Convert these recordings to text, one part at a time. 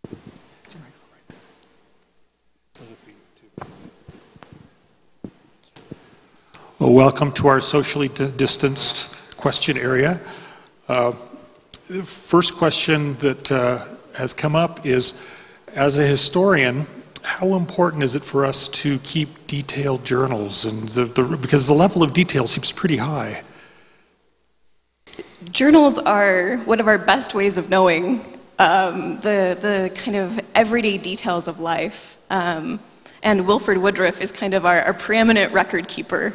Well, welcome to our socially distanced question area. The first question that has come up is, as a historian, how important is it for us to keep detailed journals? And because the level of detail seems pretty high. Journals are one of our best ways of knowing the kind of everyday details of life. And Wilford Woodruff is kind of our preeminent record keeper.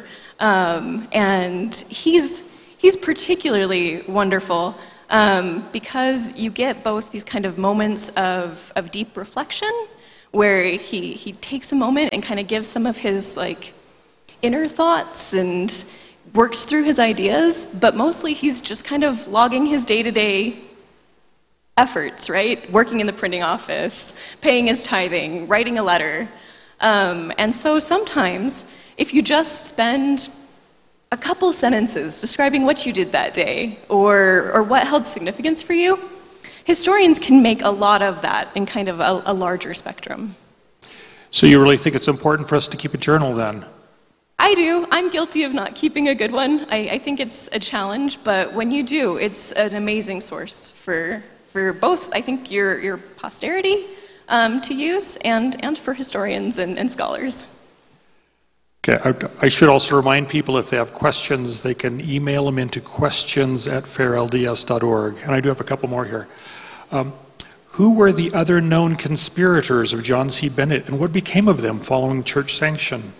And he's particularly wonderful because you get both these kind of moments of deep reflection where he takes a moment and kind of gives some of his like inner thoughts and works through his ideas, but mostly he's just kind of logging his day-to-day efforts, right? Working in the printing office, paying his tithing, writing a letter. And so sometimes, if you just spend a couple sentences describing what you did that day or what held significance for you, historians can make a lot of that in kind of a larger spectrum. So you really think it's important for us to keep a journal then? I do. I'm guilty of not keeping a good one. I think it's a challenge, but when you do, it's an amazing source for both, I think, your posterity to use and for historians and scholars. Okay, I should also remind people if they have questions, they can email them into questions@fairlds.org. And I do have a couple more here. Who were the other known conspirators of John C. Bennett, and what became of them following church sanction?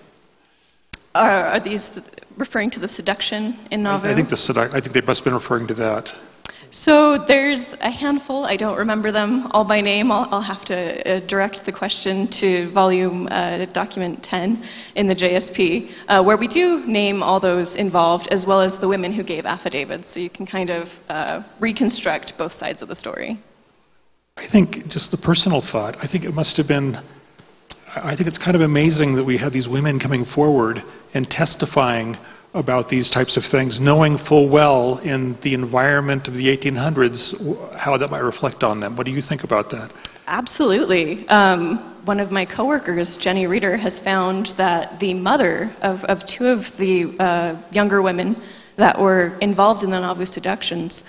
Are these referring to the seduction in Nauvoo? I think they must have been referring to that. So there's a handful, I don't remember them all by name. I'll have to direct the question to volume document 10 in the JSP, where we do name all those involved, as well as the women who gave affidavits, so you can kind of reconstruct both sides of the story. I think, just the personal thought, I think it must have been, I think it's kind of amazing that we have these women coming forward and testifying about these types of things, knowing full well in the environment of the 1800s how that might reflect on them. What do you think about that? Absolutely. One of my coworkers, Jenny Reeder, has found that the mother of two of the younger women that were involved in the Nauvoo seductions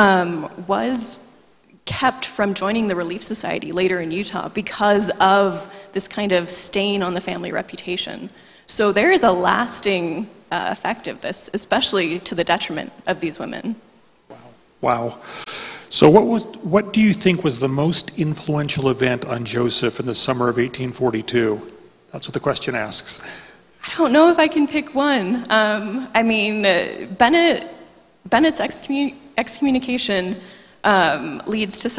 was kept from joining the Relief Society later in Utah because of this kind of stain on the family reputation. So there is a lasting effect of this, especially to the detriment of these women. Wow. So what do you think was the most influential event on Joseph in the summer of 1842? That's what the question asks. I don't know if I can pick one. I mean, Bennett's excommunication leads to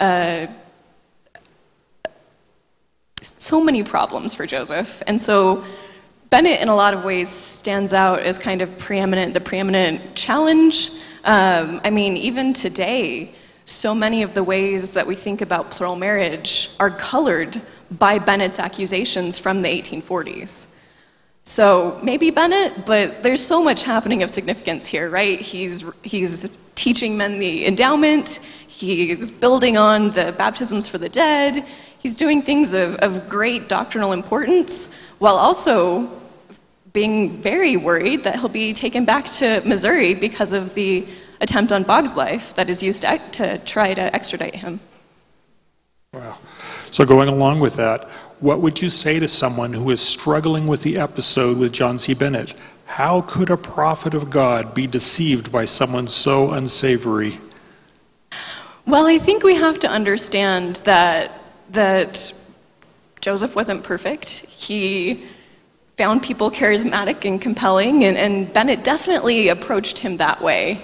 so many problems for Joseph, and so Bennett, in a lot of ways, stands out as kind of the preeminent challenge. I mean, even today, so many of the ways that we think about plural marriage are colored by Bennett's accusations from the 1840s. So maybe Bennett, but there's so much happening of significance here, right? He's teaching men the endowment, he's building on the baptisms for the dead, he's doing things of great doctrinal importance, while also being very worried that he'll be taken back to Missouri because of the attempt on Boggs' life that is used to try to extradite him. Wow. So going along with that, what would you say to someone who is struggling with the episode with John C. Bennett? How could a prophet of God be deceived by someone so unsavory? Well, I think we have to understand that Joseph wasn't perfect. He found people charismatic and compelling, and Bennett definitely approached him that way.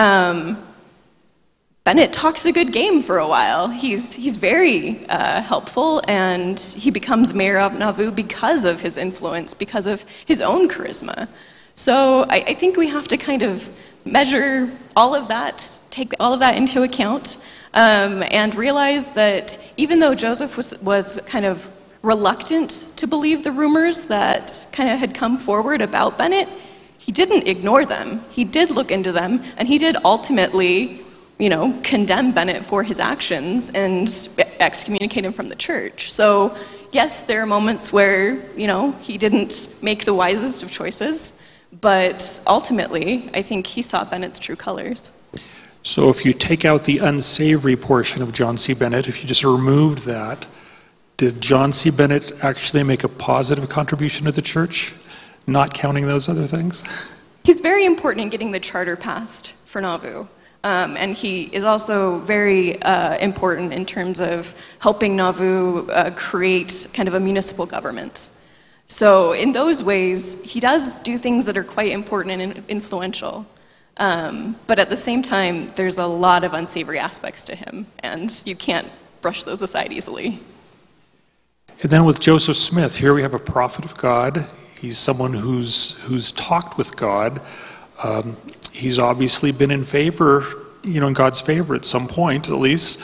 Bennett talks a good game for a while. He's very helpful, and he becomes mayor of Nauvoo because of his influence, because of his own charisma. So I think we have to kind of measure all of that, take all of that into account, and realize that even though Joseph was kind of reluctant to believe the rumors that kind of had come forward about Bennett, he didn't ignore them. He did look into them, and he did ultimately condemn Bennett for his actions and excommunicate him from the church. So yes, there are moments where, he didn't make the wisest of choices, but ultimately, I think he saw Bennett's true colors. So if you take out the unsavory portion of John C. Bennett, if you just removed that, did John C. Bennett actually make a positive contribution to the church, not counting those other things? He's very important in getting the charter passed for Nauvoo. And he is also very important in terms of helping Nauvoo create kind of a municipal government. So in those ways, he does do things that are quite important and influential. But at the same time, there's a lot of unsavory aspects to him, and you can't brush those aside easily. And then with Joseph Smith, here we have a prophet of God. He's someone who's talked with God. He's obviously been in favor, in God's favor at some point, at least.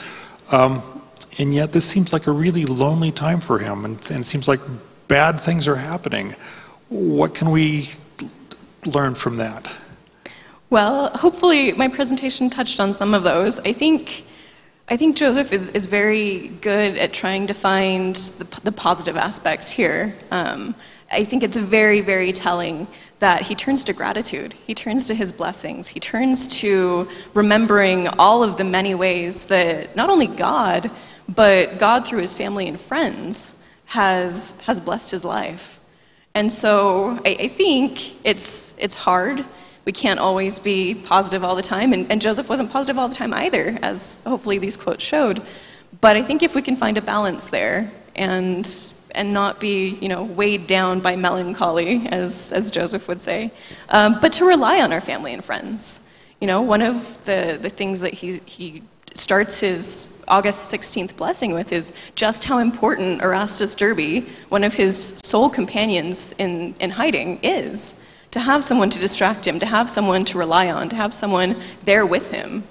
And yet this seems like a really lonely time for him, and it seems like bad things are happening. What can we learn from that? Well, hopefully my presentation touched on some of those. I think Joseph is very good at trying to find the positive aspects here. I think it's very, very telling that he turns to gratitude. He turns to his blessings. He turns to remembering all of the many ways that not only God, but God through his family and friends has blessed his life. And so I think it's hard. We can't always be positive all the time, and Joseph wasn't positive all the time either, as hopefully these quotes showed. But I think if we can find a balance there and not be, weighed down by melancholy, as Joseph would say, but to rely on our family and friends. One of the things that he starts his August 16th blessing with is just how important Erastus Derby, one of his sole companions in hiding, is. To have someone to distract him, to have someone to rely on, to have someone there with him.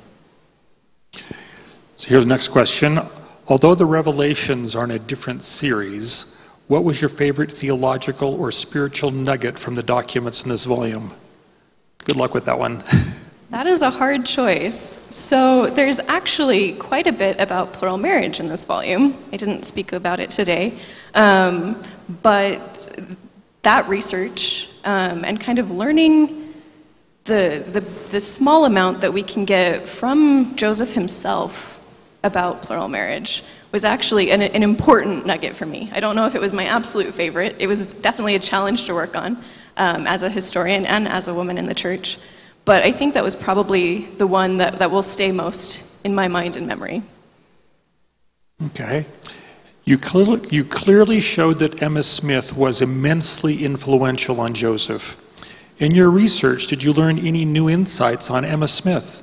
So here's the next question. Although the Revelations are in a different series, what was your favorite theological or spiritual nugget from the documents in this volume? Good luck with that one. That is a hard choice. So there's actually quite a bit about plural marriage in this volume. I didn't speak about it today. But that research and kind of learning the small amount that we can get from Joseph himself about plural marriage was actually an important nugget for me. I don't know if it was my absolute favorite. It was definitely a challenge to work on as a historian and as a woman in the church. But I think that was probably the one that will stay most in my mind and memory. Okay. You clearly showed that Emma Smith was immensely influential on Joseph. In your research, did you learn any new insights on Emma Smith?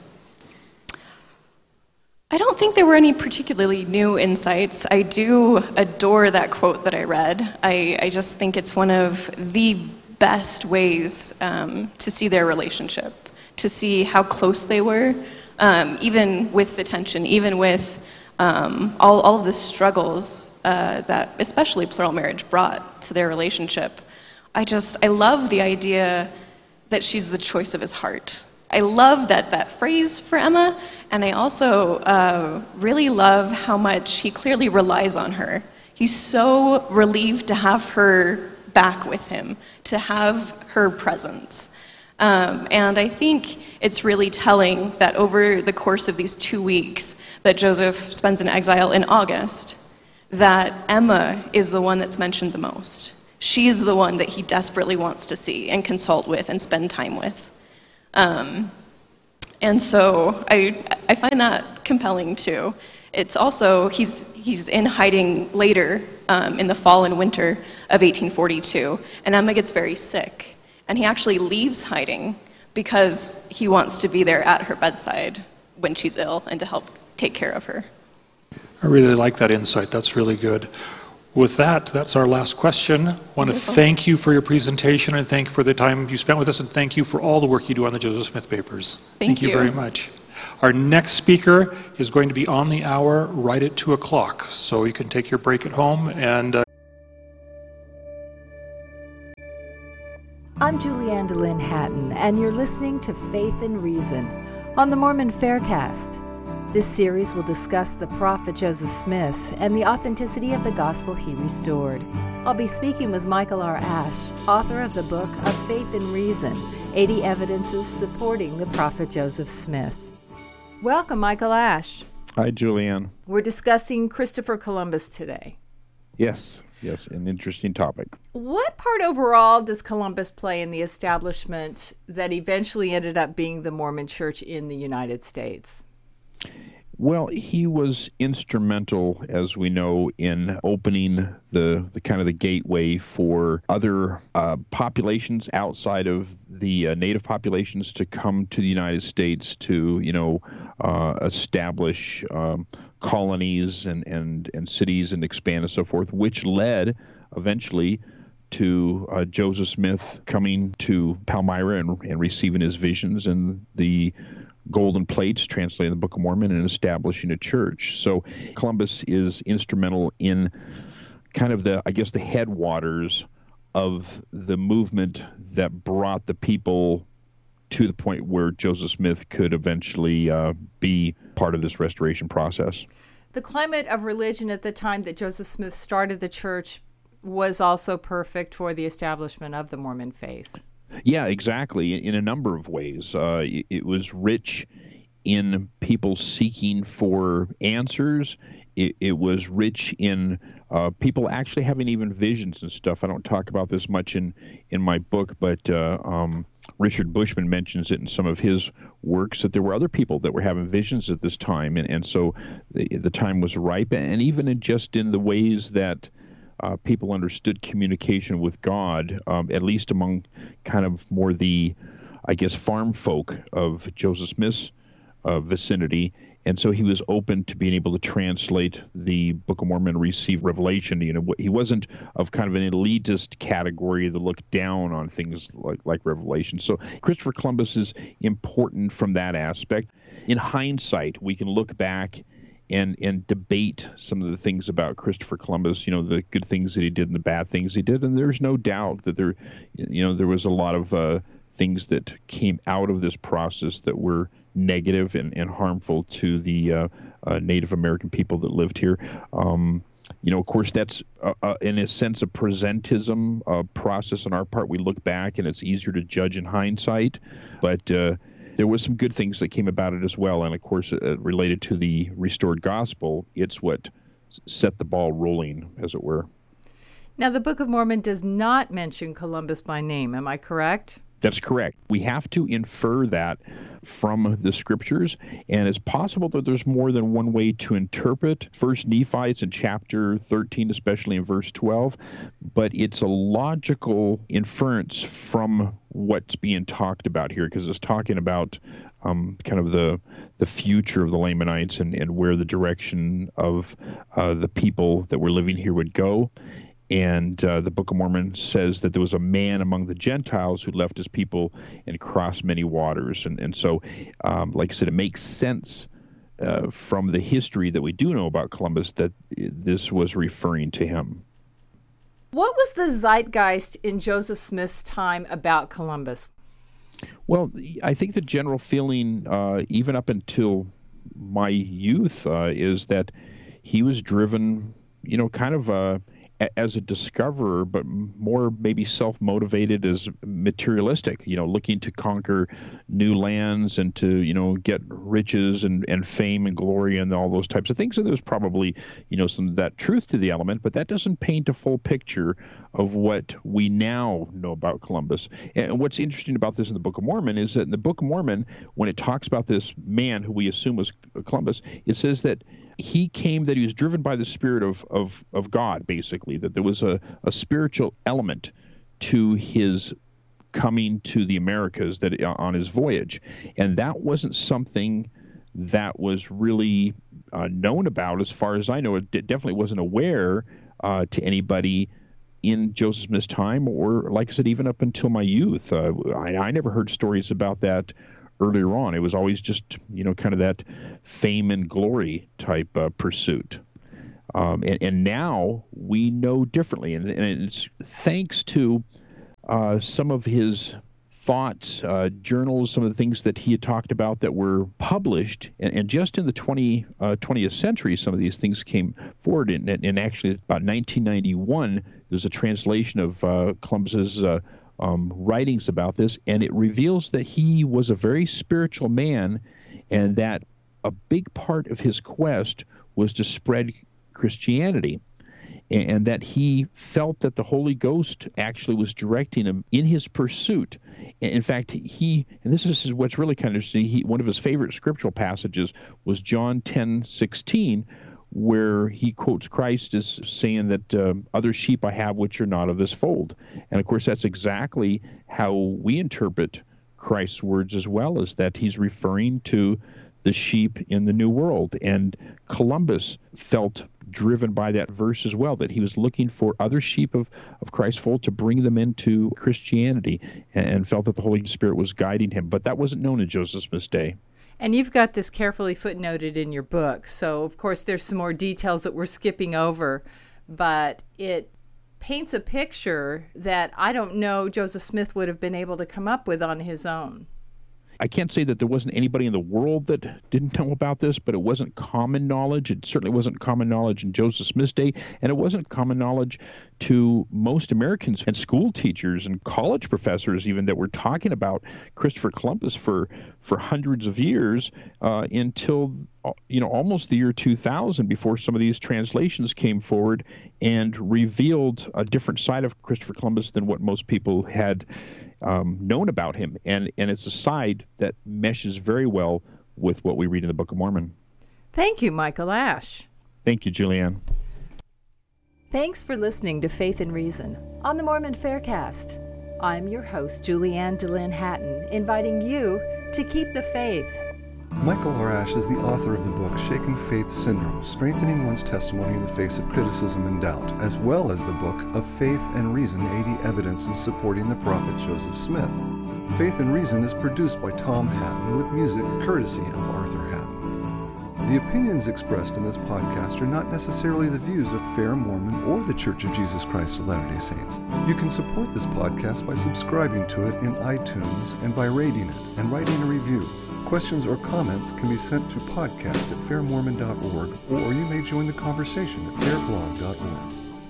I don't think there were any particularly new insights. I do adore that quote that I read. I just think it's one of the best ways to see their relationship, to see how close they were, even with the tension, even with all of the struggles that especially plural marriage brought to their relationship. I love the idea that she's the choice of his heart. I love that phrase for Emma, and I also really love how much he clearly relies on her. He's so relieved to have her back with him, to have her presence. And I think it's really telling that over the course of these 2 weeks that Joseph spends in exile in August, that Emma is the one that's mentioned the most. She is the one that he desperately wants to see and consult with and spend time with. And so I find that compelling too. It's also, he's in hiding later in the fall and winter of 1842, and Emma gets very sick. And he actually leaves hiding because he wants to be there at her bedside when she's ill and to help take care of her. I really like that insight. That's really good. With that, that's our last question. I want to thank you for your presentation and thank you for the time you spent with us, and thank you for all the work you do on the Joseph Smith papers. Thank you very much. Our next speaker is going to be on the hour right at 2 o'clock, so you can take your break at home and I'm Julianne DeLynn Hatton, and you're listening to Faith and Reason on the Mormon Faircast. This series will discuss the prophet Joseph Smith and the authenticity of the gospel he restored. I'll be speaking with Michael R. Ash, author of the book Of Faith and Reason, 80 Evidences Supporting the Prophet Joseph Smith. Welcome, Michael Ash. Hi, Julianne. We're discussing Christopher Columbus today. Yes, an interesting topic. What part overall does Columbus play in the establishment that eventually ended up being the Mormon Church in the United States? Well, he was instrumental, as we know, in opening the kind of the gateway for other populations outside of the native populations to come to the United States to, establish colonies and cities and expand and so forth, which led eventually to Joseph Smith coming to Palmyra and receiving his visions and the golden plates translated in the Book of Mormon and establishing a church. So Columbus is instrumental in kind of the headwaters of the movement that brought the people to the point where Joseph Smith could eventually be part of this restoration process. The climate of religion at the time that Joseph Smith started the church was also perfect for the establishment of the Mormon faith. Yeah, exactly. In a number of ways. It was rich in people seeking for answers. It was rich in people actually having even visions and stuff. I don't talk about this much in my book, but Richard Bushman mentions it in some of his works, that there were other people that were having visions at this time. And so the time was ripe, and even in the ways that people understood communication with God, at least among kind of more the, farm folk of Joseph Smith's vicinity. And so he was open to being able to translate the Book of Mormon and receive revelation. He wasn't of kind of an elitist category that looked down on things like revelation. So Christopher Columbus is important from that aspect. In hindsight, we can look back and debate some of the things about Christopher Columbus, the good things that he did and the bad things he did. And there's no doubt that there was a lot of things that came out of this process that were negative and harmful to the Native American people that lived here. Of course, that's in a sense a presentism process on our part. We look back and it's easier to judge in hindsight, but there was some good things that came about it as well. And of course, related to the restored gospel, it's what set the ball rolling, as it were. Now, the Book of Mormon does not mention Columbus by name. Am I correct? That's correct. We have to infer that from the scriptures, and it's possible that there's more than one way to interpret First Nephi. It's in chapter 13, especially in verse 12, but it's a logical inference from what's being talked about here, because it's talking about kind of the future of the Lamanites and where the direction of the people that were living here would go. And the Book of Mormon says that there was a man among the Gentiles who left his people and crossed many waters. And so, like I said, it makes sense from the history that we do know about Columbus that this was referring to him. What was the zeitgeist in Joseph Smith's time about Columbus? Well, I think the general feeling, even up until my youth, is that he was driven, kind of as a discoverer, but more maybe self-motivated as materialistic, looking to conquer new lands and to, get riches and fame and glory and all those types of things. So there's probably, some of that truth to the element, but that doesn't paint a full picture of what we now know about Columbus. And what's interesting about this in the Book of Mormon is that in the Book of Mormon, when it talks about this man who we assume was Columbus, it says that he was driven by the Spirit of God, basically, that there was a spiritual element to his coming to the Americas on his voyage. And that wasn't something that was really known about, as far as I know. It definitely wasn't aware to anybody in Joseph Smith's time, or, like I said, even up until my youth. I never heard stories about that earlier on. It was always just, kind of that fame and glory type pursuit. And now we know differently. And it's thanks to some of his thoughts, journals, some of the things that he had talked about that were published. And just in the 20th century, some of these things came forward. And actually, about 1991, there's a translation of Columbus's writings about this, and it reveals that he was a very spiritual man, and that a big part of his quest was to spread Christianity, and that he felt that the Holy Ghost actually was directing him in his pursuit. In fact, and this is what's really kind of interesting, one of his favorite scriptural passages was John 10:16, where he quotes Christ as saying that other sheep I have which are not of this fold. And of course, that's exactly how we interpret Christ's words as well, is that he's referring to the sheep in the New World. And Columbus felt driven by that verse as well, that he was looking for other sheep of Christ's fold to bring them into Christianity, and felt that the Holy Spirit was guiding him. But that wasn't known in Joseph Smith's day. And you've got this carefully footnoted in your book. So, of course, there's some more details that we're skipping over, but it paints a picture that I don't know Joseph Smith would have been able to come up with on his own. I can't say that there wasn't anybody in the world that didn't know about this, but it wasn't common knowledge. It certainly wasn't common knowledge in Joseph Smith's day, and it wasn't common knowledge to most Americans and school teachers and college professors even that were talking about Christopher Columbus for hundreds of years until almost the year 2000, before some of these translations came forward and revealed a different side of Christopher Columbus than what most people had known about him. And it's a side that meshes very well with what we read in the Book of Mormon. Thank you, Michael Ash. Thank you, Julianne. Thanks for listening to Faith and Reason on the Mormon Faircast. I'm your host, Julianne DeLynn Hatton, inviting you to keep the faith. Michael R. Ash is the author of the book Shaken Faith Syndrome, Strengthening One's Testimony in the Face of Criticism and Doubt, as well as the book Of Faith and Reason, 80 Evidences Supporting the Prophet Joseph Smith. Faith and Reason is produced by Tom Hatton with music courtesy of Arthur Hatton. The opinions expressed in this podcast are not necessarily the views of Fair Mormon or the Church of Jesus Christ of Latter-day Saints. You can support this podcast by subscribing to it in iTunes and by rating it and writing a review. Questions or comments can be sent to podcast@fairmormon.org, or you may join the conversation at fairblog.org.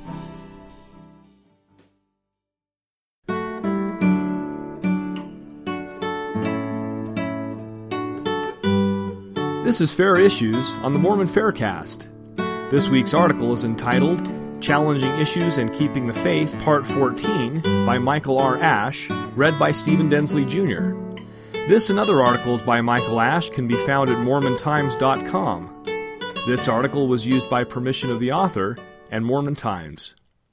This is Fair Issues on the Mormon Faircast. This week's article is entitled Challenging Issues and Keeping the Faith, Part 14, by Michael R. Ash, read by Stephen Densley Jr. This and other articles by Michael Ash can be found at MormonTimes.com. This article was used by permission of the author and Mormon Times.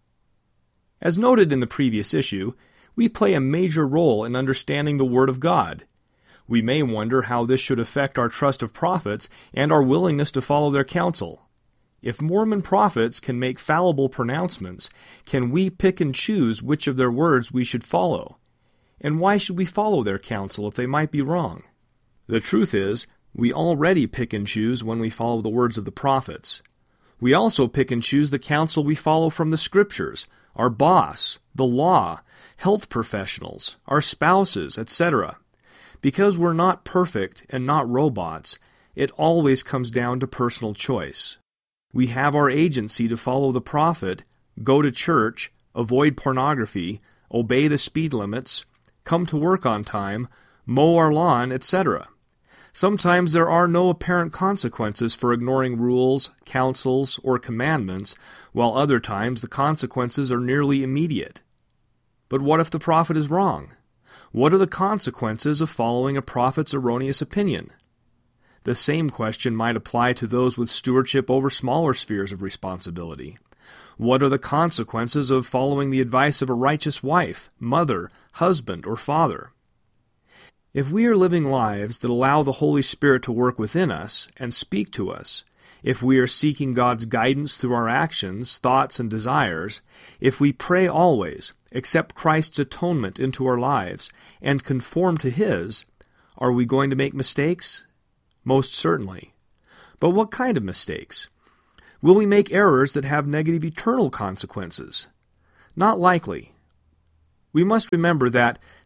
As noted in the previous issue, we play a major role in understanding the Word of God. We may wonder how this should affect our trust of prophets and our willingness to follow their counsel. If Mormon prophets can make fallible pronouncements, can we pick and choose which of their words we should follow? And why should we follow their counsel if they might be wrong? The truth is, we already pick and choose when we follow the words of the prophets. We also pick and choose the counsel we follow from the Scriptures, our boss, the law, health professionals, our spouses, etc. Because we're not perfect and not robots, it always comes down to personal choice. We have our agency to follow the prophet, go to church, avoid pornography, obey the speed limits, come to work on time, mow our lawn, etc. Sometimes there are no apparent consequences for ignoring rules, counsels, or commandments, while other times the consequences are nearly immediate. But what if the prophet is wrong? What are the consequences of following a prophet's erroneous opinion? The same question might apply to those with stewardship over smaller spheres of responsibility. What are the consequences of following the advice of a righteous wife, mother, husband, or father? If we are living lives that allow the Holy Spirit to work within us and speak to us, if we are seeking God's guidance through our actions, thoughts, and desires, if we pray always, accept Christ's atonement into our lives, and conform to His, are we going to make mistakes? Most certainly. But what kind of mistakes? Will we make errors that have negative eternal consequences? Not likely. We must remember that,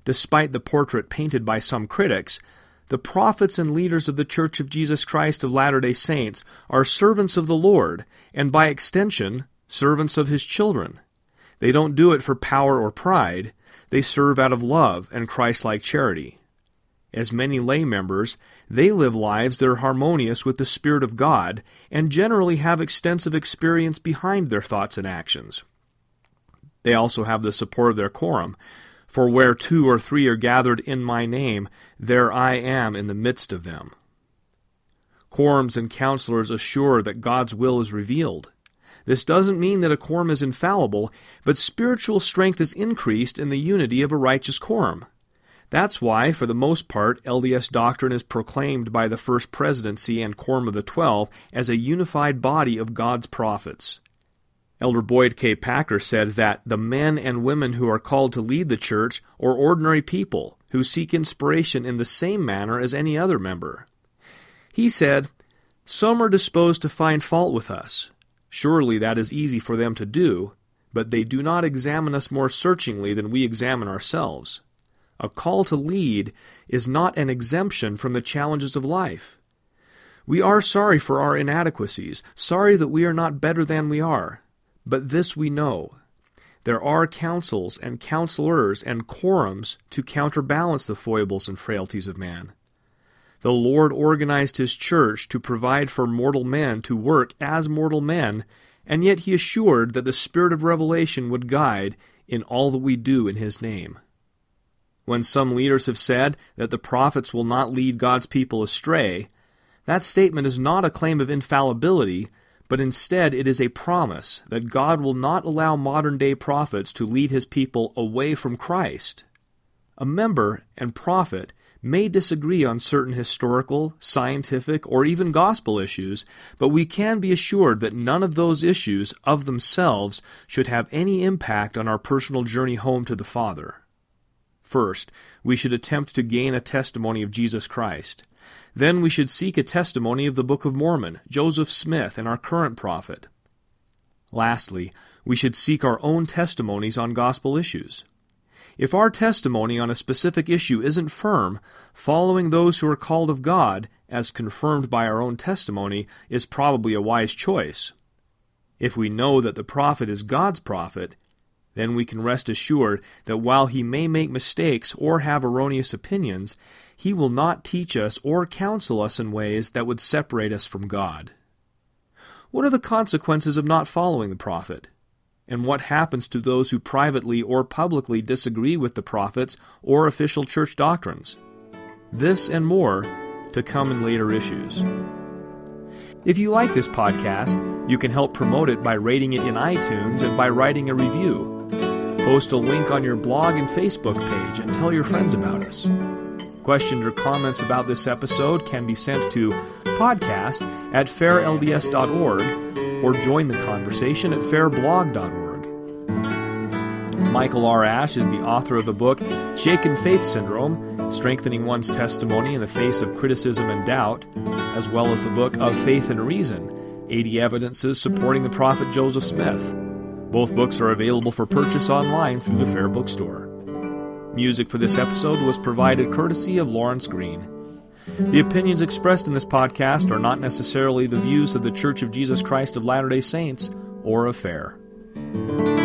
despite the portrait painted by some critics, the prophets and leaders of the Church of Jesus Christ of Latter-day Saints are servants of the Lord, and by extension, servants of His children. They don't do it for power or pride. They serve out of love and Christ-like charity. As many lay members, they live lives that are harmonious with the Spirit of God and generally have extensive experience behind their thoughts and actions. They also have the support of their quorum, for where 2 or 3 are gathered in my name, there I am in the midst of them. Quorums and counselors assure that God's will is revealed. This doesn't mean that a quorum is infallible, but spiritual strength is increased in the unity of a righteous quorum. That's why, for the most part, LDS doctrine is proclaimed by the First Presidency and Quorum of the 12 as a unified body of God's prophets. Elder Boyd K. Packer said that the men and women who are called to lead the church are ordinary people who seek inspiration in the same manner as any other member. He said, "Some are disposed to find fault with us. Surely that is easy for them to do, but they do not examine us more searchingly than we examine ourselves. A call to lead is not an exemption from the challenges of life. We are sorry for our inadequacies, sorry that we are not better than we are. But this we know. There are councils and counselors and quorums to counterbalance the foibles and frailties of man. The Lord organized His church to provide for mortal men to work as mortal men, and yet He assured that the Spirit of revelation would guide in all that we do in His name." When some leaders have said that the prophets will not lead God's people astray, that statement is not a claim of infallibility, but instead it is a promise that God will not allow modern-day prophets to lead His people away from Christ. A member and prophet may disagree on certain historical, scientific, or even gospel issues, but we can be assured that none of those issues of themselves should have any impact on our personal journey home to the Father. First, we should attempt to gain a testimony of Jesus Christ. Then we should seek a testimony of the Book of Mormon, Joseph Smith, and our current prophet. Lastly, we should seek our own testimonies on gospel issues. If our testimony on a specific issue isn't firm, following those who are called of God, as confirmed by our own testimony, is probably a wise choice. If we know that the prophet is God's prophet, then we can rest assured that while he may make mistakes or have erroneous opinions, he will not teach us or counsel us in ways that would separate us from God. What are the consequences of not following the prophet? And what happens to those who privately or publicly disagree with the prophets or official church doctrines? This and more to come in later issues. If you like this podcast, you can help promote it by rating it in iTunes and by writing a review. Post a link on your blog and Facebook page and tell your friends about us. Questions or comments about this episode can be sent to podcast@fairlds.org or join the conversation at fairblog.org. Michael R. Ash is the author of the book Shaken Faith Syndrome, Strengthening One's Testimony in the Face of Criticism and Doubt, as well as the book Of Faith and Reason, 80 Evidences Supporting the Prophet Joseph Smith. Both books are available for purchase online through the Fair Bookstore. Music for this episode was provided courtesy of Lawrence Green. The opinions expressed in this podcast are not necessarily the views of the Church of Jesus Christ of Latter-day Saints or of FAIR.